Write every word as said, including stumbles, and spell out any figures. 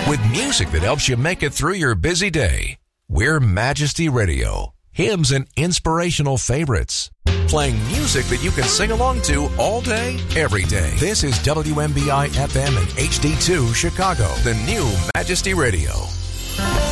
with music that helps you make it through your busy day. We're Majesty Radio. Hymns and inspirational favorites. Playing music that you can sing along to all day, every day. This is W M B I F M and H D two Chicago, the new Majesty Radio.